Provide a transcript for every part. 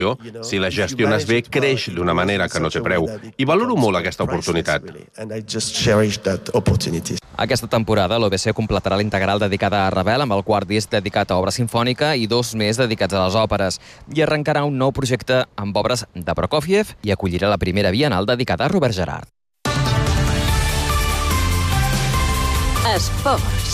Si la gestiones bé, creix d'una manera que no té preu. I valoro molt aquesta oportunitat. Aquesta temporada l'OBC completarà l'integral dedicada a Ravel amb el quart disc dedicat a obra sinfònica i 2 més dedicats a les òperes. I arrencarà un nou projecte amb obres de Prokofiev i acollirà la primera bienal dedicada a Robert Gerhard. Esports.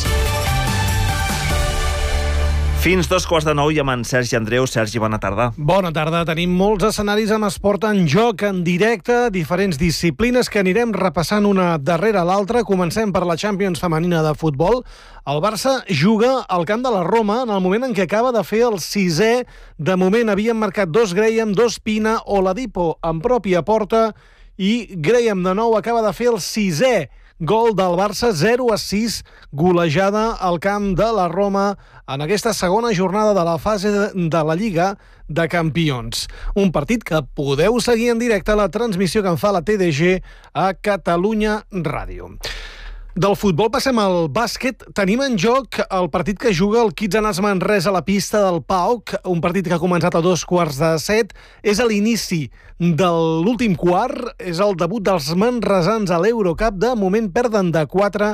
Fins 2:15 i amb en Sergi Andreu. Sergi, bona tarda. Bona tarda. Tenim molts escenaris amb esport en joc, en directe, diferents disciplines que anirem repassant una darrere l'altra. Comencem per la Champions femenina de futbol. El Barça juga al camp de la Roma en el moment en què acaba de fer el 6è. De moment havien marcat 2 Graham, 2 Pina, Oladipo en pròpia porta i Graham de nou acaba de fer el 6è gol del Barça, 0-6, golejada al camp de la Roma en aquesta segona jornada de la fase de la Lliga de Campions. Un partit que podeu seguir en directe a la transmissió que en fa la TDG a Catalunya Ràdio. Del futbol passem al bàsquet. Tenim en joc el partit que juga el Kitsanats Manresa a la pista del PAOK, un partit que ha començat a 2:15. És a l'inici de l'últim quart, és el debut dels manresans a l'Eurocup. De moment perden de 4,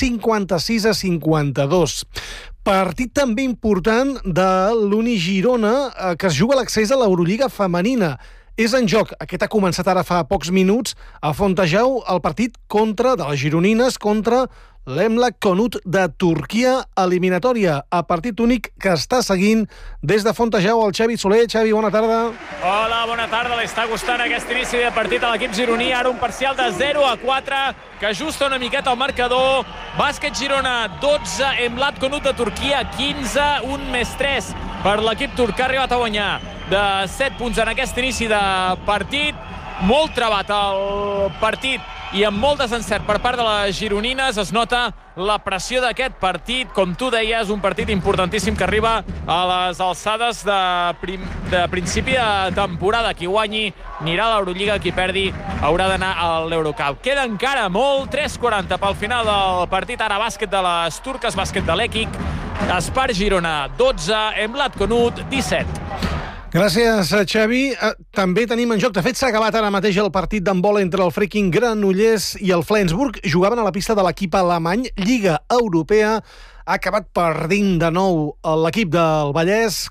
56-52. Partit també important de l'Uni Girona, que es juga l'accés a l'Eurolliga femenina. És en joc, aquest ha començat ara fa pocs minuts, a Fontejau, el partit de les gironines contra l'Emlak Konut de Turquia, eliminatòria a partit únic que està seguint des de Fontejau el Xavi Soler. Xavi, bona tarda. Hola, bona tarda. Li està gustant aquest inici de partit a l'equip gironí. Ara un parcial de 0-4 que ajusta una miqueta el marcador. Bàsquet Girona 12, Emlak Konut de Turquia 15, 1+3 per l'equip turc que ha arribat a guanyar de 7 punts en aquest inici de partit. Molt trebat el partit i amb molt desencert per part de les gironines. Es nota la pressió d'aquest partit. Com tu deies, un partit importantíssim que arriba a les alçades de principi de temporada. Qui guanyi anirà a l'Eurolliga, qui perdi haurà d'anar a l'Eurocup. Queda encara molt, 3:40 pel final del partit. Ara bàsquet de les turques, bàsquet de l'Equic. Espar Girona 12, Emlak Konut 17. Gràcies, Xavi. També tenim en joc, de fet s'ha acabat ara mateix el partit d'handbol entre el Freaking Granollers i el Flensburg. Jugaven a la pista de l'equip alemany, Lliga Europea. Ha acabat perdent de nou l'equip del Vallès,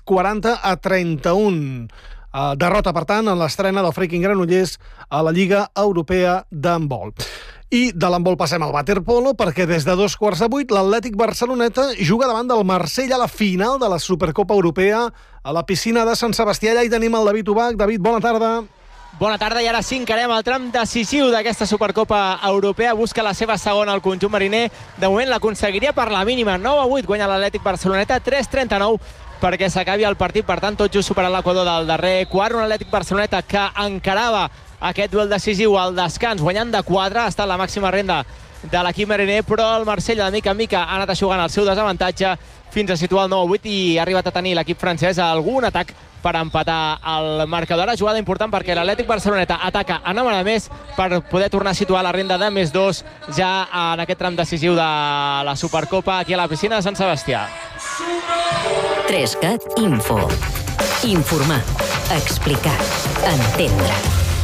40-31. Derrota, per tant, en l'estrena del Freaking Granollers a la Lliga Europea d'handbol. I de l'handbol passem al waterpolo, perquè des de 7:15 l'Atlètic Barceloneta juga davant del Marsella a la final de la Supercopa Europea a la piscina de Sant Sebastià. Allà hi tenim el David Ubach. David, bona tarda. Bona tarda, i ara sí, encarem el tram decisiu d'aquesta Supercopa Europea. Busca la seva segona al conjunt mariner. De moment l'aconseguiria per la mínima. 9-8 guanya l'Atlètic Barceloneta, 3-39 perquè s'acabi el partit. Per tant, tot just superant l'equador del darrer quart. Un Atlètic Barceloneta que encarava aquest duel decisiu al descans, guanyant de 4, ha estat la màxima renda de l'equip mariner, però el Marsella de mica en mica ha anat eixugant el seu desavantatge fins a situar el 9-8 i ha arribat a tenir l'equip francès algun atac per empatar el marcador. Ara jugada important perquè l'Atlètic Barceloneta ataca en home més per poder tornar a situar la renda de +2 ja en aquest tram decisiu de la Supercopa aquí a la piscina de Sant Sebastià. 3CAT Info. Informar, explicar, entendre.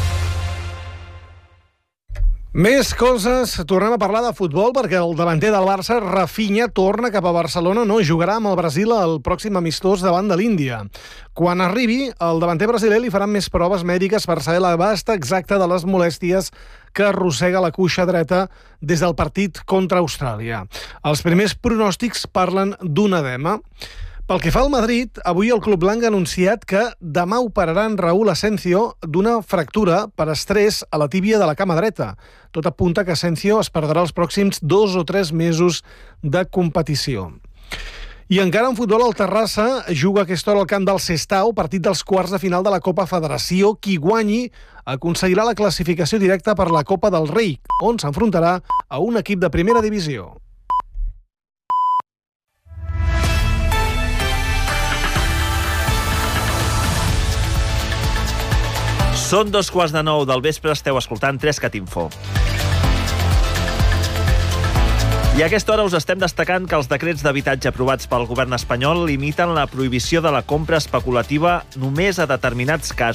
Més coses, tornem a parlar de futbol perquè el davanter del Barça, Rafinha, torna cap a Barcelona, no jugarà amb el Brasil el pròxim amistós davant de l'Índia. Quan arribi, el davanter brasiler li faran més proves mèdiques per saber l'abast exacte de les molèsties que arrossega la cuixa dreta des del partit contra Austràlia. Els primers pronòstics parlen d'un edema. Pel que fa al Madrid, avui el club blanc ha anunciat que demà operaran Raúl Asensio d'una fractura per estrès a la tíbia de la cama dreta. Tot apunta que Asensio es perdrà els pròxims 2 o 3 mesos de competició. I encara en futbol, el Terrassa juga aquesta hora al camp del Sestao, partit dels quarts de final de la Copa Federació. Qui guanyi aconseguirà la classificació directa per la Copa del Rei, on s'enfrontarà a un equip de primera divisió. Són 9:15 del vespre, esteu escoltant 3CAT Info. I a aquesta hora us estem destacant que els decrets d'habitatge aprovats pel govern espanyol limiten la prohibició de la compra especulativa només a determinats casos.